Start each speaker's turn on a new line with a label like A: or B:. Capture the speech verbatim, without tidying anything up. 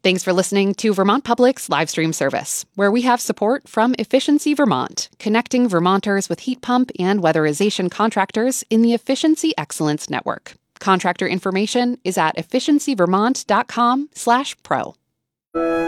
A: Thanks for listening to Vermont Public's live stream service, where we have support from Efficiency Vermont, connecting Vermonters with heat pump and weatherization contractors in the Efficiency Excellence Network. Contractor information is at efficiency vermont dot com slash pro.